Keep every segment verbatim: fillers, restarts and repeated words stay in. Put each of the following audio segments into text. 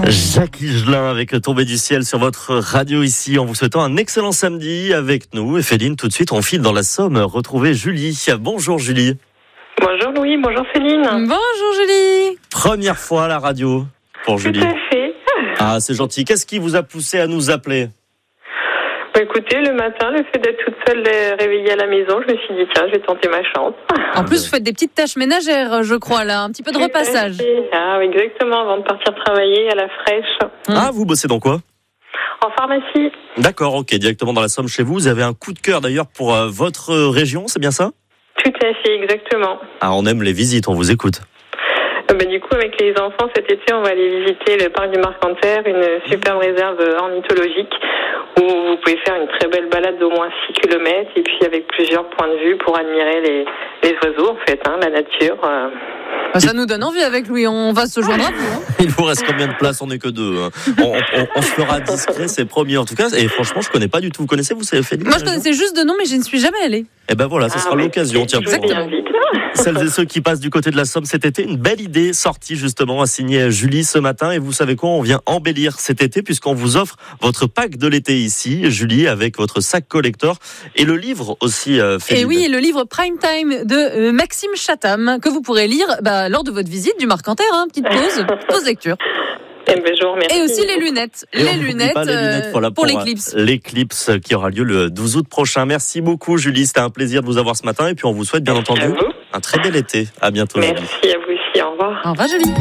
Jacques Higelin avec Tombé du ciel sur votre radio ici, en vous souhaitant un excellent samedi avec nous. Et Féline, tout de suite, on file dans la Somme retrouver Julie. Bonjour Julie. Bonjour Louis, bonjour Céline. Bonjour Julie. Première fois à la radio pour Julie. Tout à fait. Ah, c'est gentil. Qu'est-ce qui vous a poussé à nous appeler ? Bah écoutez, le matin, le fait d'être toute seule réveillée à la maison, je me suis dit tiens, je vais tenter ma chance. En plus, vous faites des petites tâches ménagères, je crois, là, un petit peu de repassage. Ah oui, exactement, avant de partir travailler à la fraîche. Ah, vous bossez dans quoi ? En pharmacie. D'accord, ok, directement dans la Somme chez vous. Vous avez un coup de cœur d'ailleurs pour euh, votre région, c'est bien ça ? Tout à fait, exactement. Ah, on aime les visites, on vous écoute. Euh, bah, du coup, avec les enfants, cet été, on va aller visiter le parc du Marcanterre, une superbe réserve ornithologique, où vous pouvez faire une très belle balade d'au moins six kilomètres, et puis avec plusieurs points de vue pour admirer les, les oiseaux, en fait, hein, la nature. Euh... Ça nous donne envie avec Louis, on va se joindre à vous. Hein. Il vous reste combien de places ? On n'est que deux. Hein. On, on, on se fera discret, c'est promis en tout cas. Et franchement, je ne connais pas du tout. Vous connaissez, vous, Féline ? Moi, je connaissais juste de nom, mais je ne suis jamais allée. Eh ben voilà, ça sera ah, l'occasion. Tiens, pour celles et ceux qui passent du côté de la Somme cet été, une belle idée sortie justement à signer Julie ce matin. Et vous savez quoi ? On vient embellir cet été puisqu'on vous offre votre pack de l'été ici, Julie, avec votre sac collector et le livre aussi. Euh, et oui, le livre Prime Time de euh, Maxime Chatham que vous pourrez lire bah, lors de votre visite du Marcanterre. Hein, petite pause, pause lecture. Eh ben, je vous remercie. Et aussi les lunettes, et les lunettes, pas les lunettes voilà, pour, pour l'éclipse. L'éclipse qui aura lieu le douze août prochain. Merci beaucoup Julie, c'était un plaisir de vous avoir ce matin et puis on vous souhaite bien Merci entendu un très bel été. À bientôt. Merci Julie. À vous aussi, au revoir. Au revoir Julie.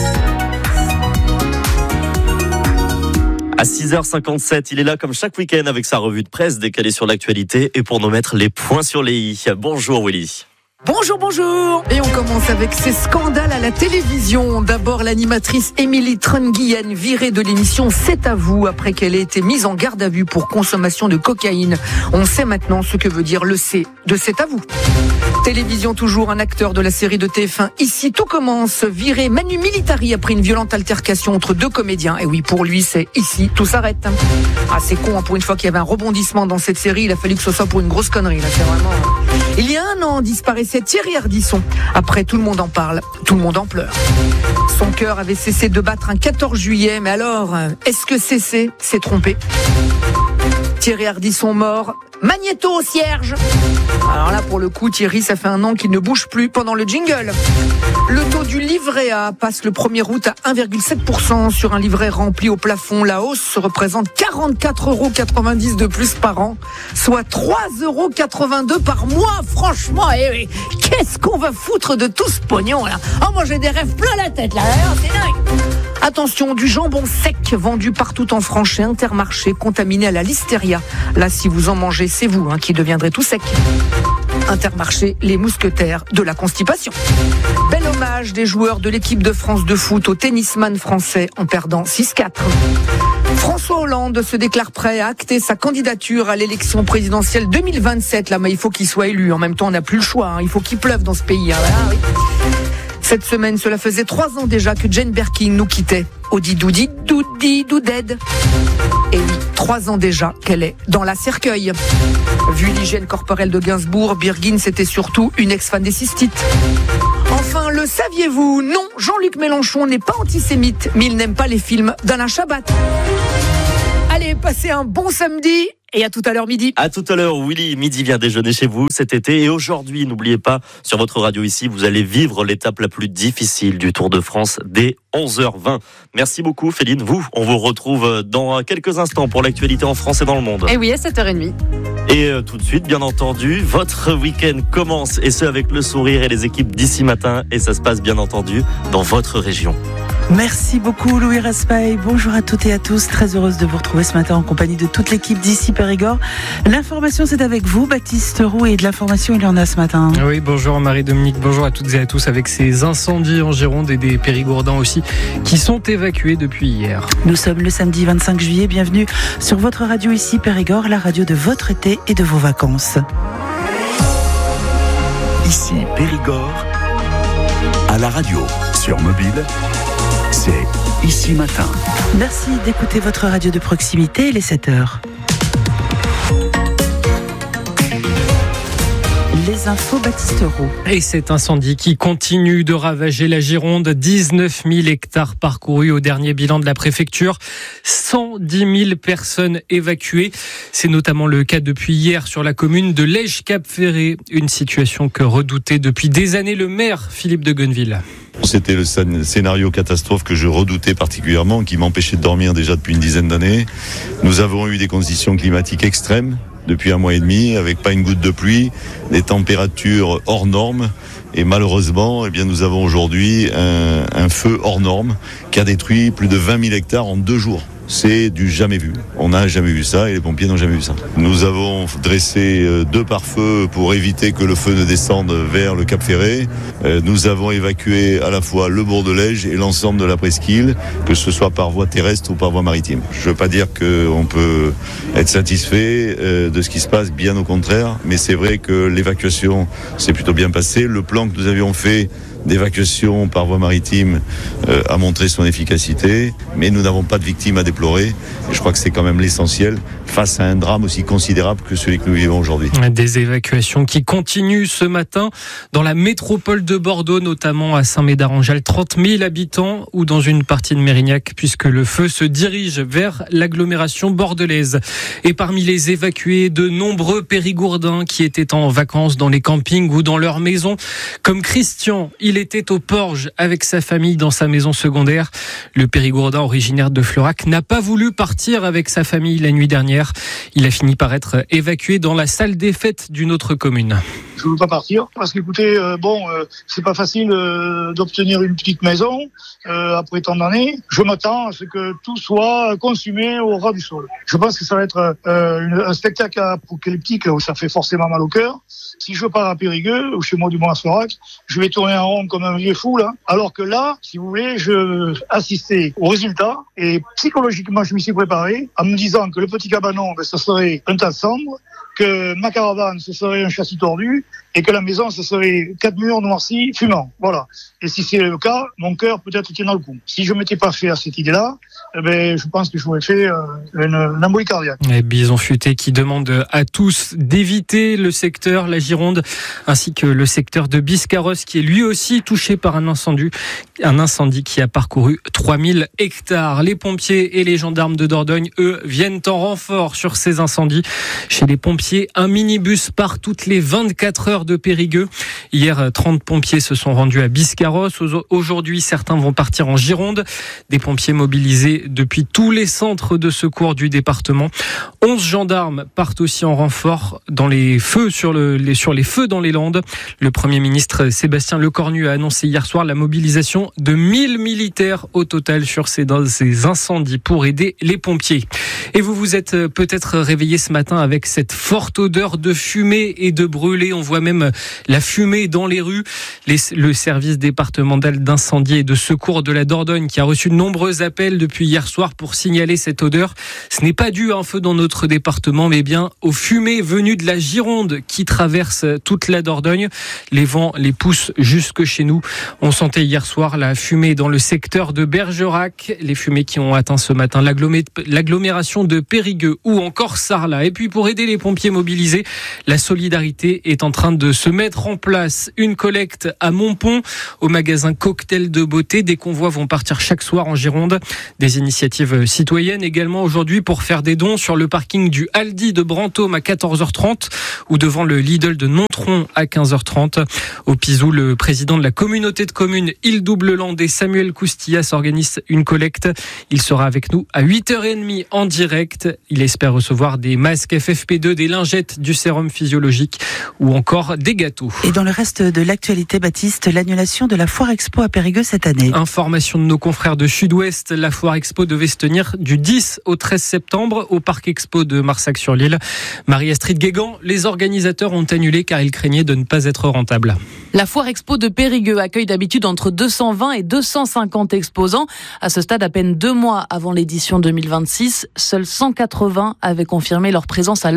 À six heures cinquante-sept, il est là comme chaque week-end avec sa revue de presse décalée sur l'actualité et pour nous mettre les points sur les i. Bonjour Willy. Bonjour, bonjour. Et on commence avec ces scandales à la télévision. D'abord, l'animatrice Émilie Trunguyen virée de l'émission C'est à vous après qu'elle ait été mise en garde à vue pour consommation de cocaïne. On sait maintenant ce que veut dire le C de C'est à vous. Télévision toujours, un acteur de la série de T F un Ici tout commence, viré Manu Militari après une violente altercation entre deux comédiens. Et oui, pour lui, c'est ici tout s'arrête. Ah, c'est con, hein, pour une fois qu'il y avait un rebondissement dans cette série, il a fallu que ce soit pour une grosse connerie. Là, c'est vraiment... Il y a un an, disparaissait Thierry Ardisson. Après, tout le monde en parle, tout le monde en pleure. Son cœur avait cessé de battre un quatorze juillet, mais alors, est-ce que cesser s'est trompé ? Thierry Ardisson mort, Magnéto au cierge. Alors là, pour le coup, Thierry, ça fait un an qu'il ne bouge plus pendant le jingle. Le taux du livret A passe le premier août à un virgule sept pour cent sur un livret rempli au plafond. La hausse représente quarante-quatre euros quatre-vingt-dix de plus par an, soit trois euros quatre-vingt-deux par mois. Franchement, eh oui, qu'est-ce qu'on va foutre de tout ce pognon là ? Oh, moi j'ai des rêves plein la tête là, c'est dingue. Attention, du jambon sec vendu partout en France chez Intermarché, contaminé à la listeria. Là, si vous en mangez, c'est vous hein, qui deviendrez tout sec. Intermarché, les mousquetaires de la constipation. Bel hommage des joueurs de l'équipe de France de foot au tennisman français en perdant six quatre. François Hollande se déclare prêt à acter sa candidature à l'élection présidentielle deux mille vingt-sept. Là, mais il faut qu'il soit élu. En même temps, on n'a plus le choix. Hein. Il faut qu'il pleuve dans ce pays. Hein. Voilà, oui. Cette semaine, cela faisait trois ans déjà que Jane Birkin nous quittait. Audi doudi doudi douded. Et oui, trois ans déjà qu'elle est dans la cercueil. Vu l'hygiène corporelle de Gainsbourg, Birkin, c'était surtout une ex-fan des cystites. Enfin, le saviez-vous ? Non, Jean-Luc Mélenchon n'est pas antisémite, mais il n'aime pas les films d'Alain Chabat. Allez, passez un bon samedi. Et à tout à l'heure midi. À tout à l'heure, Willy. Midi vient déjeuner chez vous cet été. Et aujourd'hui, n'oubliez pas, sur votre radio ici, vous allez vivre l'étape la plus difficile du Tour de France dès onze heures vingt. Merci beaucoup, Féline. Vous, on vous retrouve dans quelques instants pour l'actualité en France et dans le monde. Et oui, à sept heures trente. Et euh, tout de suite, bien entendu, votre week-end commence. Et ce, avec le sourire et les équipes d'ici matin. Et ça se passe, bien entendu, dans votre région. Merci beaucoup Louis Raspail, bonjour à toutes et à tous, très heureuse de vous retrouver ce matin en compagnie de toute l'équipe d'ici Périgord. L'information c'est avec vous Baptiste Roux et de l'information il y en a ce matin. Oui bonjour Marie-Dominique, bonjour à toutes et à tous avec ces incendies en Gironde et des Périgourdins aussi qui sont évacués depuis hier. Nous sommes le samedi vingt-cinq juillet, bienvenue sur votre radio ici Périgord, la radio de votre été et de vos vacances. Ici Périgord, à la radio, sur mobile. C'est Ici Matin. Merci d'écouter votre radio de proximité, il est sept heures. les infos Baptiste Roux. Et cet incendie qui continue de ravager la Gironde, dix-neuf mille hectares parcourus au dernier bilan de la préfecture, cent dix mille personnes évacuées. C'est notamment le cas depuis hier sur la commune de Lège-Cap-Ferré, une situation que redoutait depuis des années le maire Philippe de Gonneville. C'était le scénario catastrophe que je redoutais particulièrement, qui m'empêchait de dormir déjà depuis une dizaine d'années. Nous avons eu des conditions climatiques extrêmes depuis un mois et demi, avec pas une goutte de pluie, des températures hors normes. Et malheureusement, eh bien, nous avons aujourd'hui un, un feu hors norme qui a détruit plus de vingt mille hectares en deux jours. C'est du jamais vu. On n'a jamais vu ça et les pompiers n'ont jamais vu ça. Nous avons dressé deux pare-feux pour éviter que le feu ne descende vers le Cap Ferré. Nous avons évacué à la fois le bourg de Lège et l'ensemble de la presqu'île, que ce soit par voie terrestre ou par voie maritime. Je ne veux pas dire qu'on peut être satisfait de ce qui se passe, bien au contraire, mais c'est vrai que l'évacuation s'est plutôt bien passée. Le plan que nous avions fait d'évacuation par voie maritime euh, a montré son efficacité, mais nous n'avons pas de victimes à déplorer. Et je crois que c'est quand même l'essentiel face à un drame aussi considérable que celui que nous vivons aujourd'hui. Des évacuations qui continuent ce matin dans la métropole de Bordeaux, notamment à Saint-Médard-en-Jalles, trente mille habitants, ou dans une partie de Mérignac, puisque le feu se dirige vers l'agglomération bordelaise. Et parmi les évacués, de nombreux Périgourdins qui étaient en vacances dans les campings ou dans leur maison, comme Christian. Il était au Porge avec sa famille dans sa maison secondaire. Le Périgourdin originaire de Florac n'a pas voulu partir avec sa famille la nuit dernière. Il a fini par être évacué dans la salle des fêtes d'une autre commune. Je ne veux pas partir parce qu'écoutez, euh, bon, euh, c'est pas facile euh, d'obtenir une petite maison euh, après tant d'années. Je m'attends à ce que tout soit consumé au ras du sol. Je pense que ça va être euh, une, un spectacle apocalyptique où ça fait forcément mal au cœur. Si je pars à Périgueux ou chez moi du Mont-Florac, je vais tourner en rond comme un vieux fou là. Alors que là, si vous voulez, je assistais au résultat et psychologiquement je m'y suis préparé en me disant que le petit cabanon, ben, ça serait un tas de cendres, que ma caravane, ce serait un châssis tordu, et que la maison, ce serait quatre murs noircis, fumants. Voilà. Et si c'est le cas, mon cœur peut-être tient dans le coup. Si je m'étais pas fait à cette idée-là, eh ben, je pense que j'aurais fait euh, une, une embolie cardiaque. Et Bison Futé qui demande à tous d'éviter le secteur, la Gironde, ainsi que le secteur de Biscarrosse, qui est lui aussi touché par un incendie, un incendie qui a parcouru trois mille hectares. Les pompiers et les gendarmes de Dordogne, eux, viennent en renfort sur ces incendies. Chez les pompiers, un minibus part toutes les vingt-quatre heures de Périgueux. Hier, trente pompiers se sont rendus à Biscarrosse. Aujourd'hui, certains vont partir en Gironde. Des pompiers mobilisés depuis tous les centres de secours du département. onze gendarmes partent aussi en renfort dans les feux sur, le, les, sur les feux dans les Landes. Le Premier ministre Sébastien Lecornu a annoncé hier soir la mobilisation de mille militaires au total sur ces, ces incendies pour aider les pompiers. Et vous vous êtes peut-être réveillé ce matin avec cette forte odeur de fumée et de brûlé. On voit même la fumée dans les rues. Les, le service départemental d'incendie et de secours de la Dordogne, qui a reçu de nombreux appels depuis hier soir pour signaler cette odeur. Ce n'est pas dû à un feu dans notre département, mais bien aux fumées venues de la Gironde qui traversent toute la Dordogne. Les vents les poussent jusque chez nous. On sentait hier soir la fumée dans le secteur de Bergerac. Les fumées qui ont atteint ce matin l'agglomé- l'agglomération de Périgueux ou encore Sarlat. Et puis pour aider les pompiers mobilisés, la solidarité est en train de se mettre en place. Une collecte à Montpont, au magasin Cocktail de Beauté. Des convois vont partir chaque soir en Gironde. Des initiatives citoyennes également aujourd'hui pour faire des dons sur le parking du Aldi de Brantôme à quatorze heures trente ou devant le Lidl de Nontron à quinze heures trente. Au Pizou, le président de la communauté de communes Île-Double-Landais, Samuel Coustillas, organise une collecte. Il sera avec nous à huit heures trente en direct. Il espère recevoir des masques F F P deux, des lingettes, du sérum physiologique ou encore des gâteaux. Et dans le reste de l'actualité, Baptiste, l'annulation de la Foire Expo à Périgueux cette année. Information de nos confrères de Sud-Ouest, la Foire Expo devait se tenir du dix au treize septembre au Parc Expo de Marsac-sur-l'Île. Marie-Astrid Guégan, les organisateurs ont annulé car ils craignaient de ne pas être rentables. La Foire Expo de Périgueux accueille d'habitude entre deux cent vingt et deux cent cinquante exposants. À ce stade, à peine deux mois avant l'édition deux mille vingt-six, seuls cent quatre-vingts avaient confirmé leur présence à l'organisation.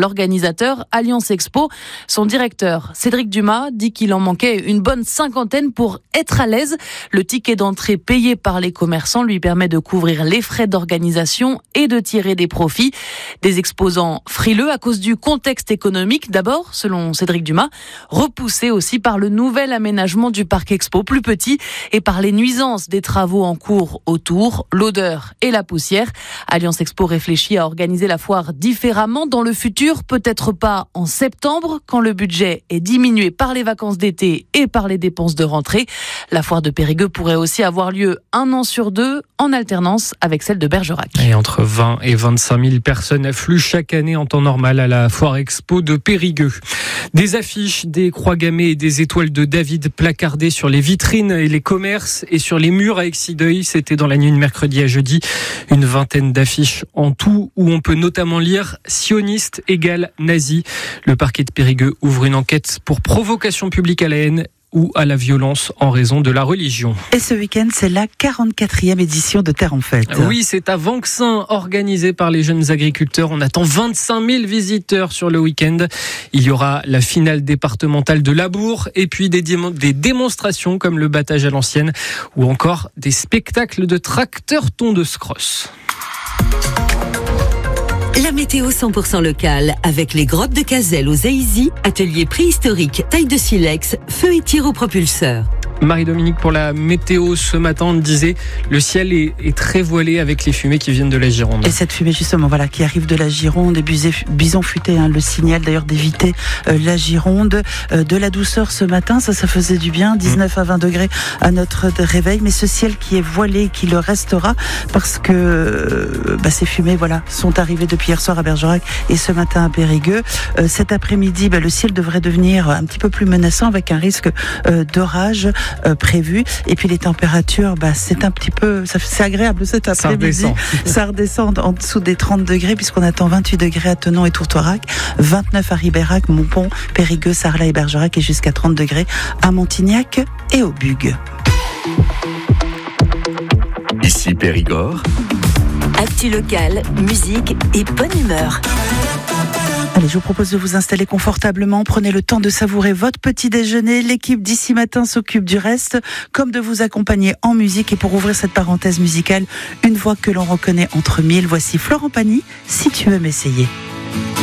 organisateur, Alliance Expo. Son directeur, Cédric Dumas, dit qu'il en manquait une bonne cinquantaine pour être à l'aise. Le ticket d'entrée payé par les commerçants lui permet de couvrir les frais d'organisation et de tirer des profits. Des exposants frileux à cause du contexte économique, d'abord, selon Cédric Dumas, repoussé aussi par le nouvel aménagement du parc Expo, plus petit, et par les nuisances des travaux en cours autour, l'odeur et la poussière. Alliance Expo réfléchit à organiser la foire différemment dans le futur, peut-être pas en septembre, quand le budget est diminué par les vacances d'été et par les dépenses de rentrée. La foire de Périgueux pourrait aussi avoir lieu un an sur deux, en alternance avec celle de Bergerac. Et entre vingt et vingt-cinq mille personnes affluent chaque année en temps normal à la foire Expo de Périgueux. Des affiches, des croix gammées et des étoiles de David placardées sur les vitrines et les commerces et sur les murs à Exideuil. C'était dans la nuit de mercredi à jeudi. Une vingtaine d'affiches en tout où on peut notamment lire « Sioniste égale nazi ». Le parquet de Périgueux ouvre une enquête pour provocation publique à la haine ou à la violence en raison de la religion. Et ce week-end, c'est la quarante-quatrième édition de Terre en Fête. Oui, c'est à Vanxin, organisé par les jeunes agriculteurs. On attend vingt-cinq mille visiteurs sur le week-end. Il y aura la finale départementale de Labour et puis des, démon- des démonstrations comme le battage à l'ancienne ou encore des spectacles de tracteurs tondeuse cross. La météo cent pour cent locale, avec les grottes de Cazelles aux Aïzy, atelier préhistorique, taille de silex, feu et tir au propulseur. Marie-Dominique, pour la météo ce matin, on disait le ciel est, est très voilé avec les fumées qui viennent de la Gironde. Et cette fumée justement, voilà, qui arrive de la Gironde, des bisons futés, hein, le signal d'ailleurs d'éviter euh, la Gironde, euh, de la douceur ce matin, ça, ça faisait du bien, dix-neuf à vingt degrés à notre réveil, mais ce ciel qui est voilé, qui le restera, parce que euh, bah, ces fumées, voilà, sont arrivées depuis hier soir à Bergerac et ce matin à Périgueux. Euh, cet après-midi, bah, le ciel devrait devenir un petit peu plus menaçant avec un risque euh, d'orage. Euh, prévu et puis les températures, bah, c'est un petit peu, ça, c'est agréable cet après-midi. Ça redescend. Ça redescend en dessous des trente degrés puisqu'on attend vingt-huit degrés à Thonon et Tourtoirac, vingt-neuf à Ribérac, Montpont, Périgueux, Sarlat et Bergerac et jusqu'à trente degrés à Montignac et au Bugue. Ici Périgord. Actu locale, musique et bonne humeur. Allez, je vous propose de vous installer confortablement. Prenez le temps de savourer votre petit déjeuner. L'équipe d'ici matin s'occupe du reste, comme de vous accompagner en musique. Et pour ouvrir cette parenthèse musicale, une voix que l'on reconnaît entre mille, voici Florent Pagny, Si tu veux m'essayer.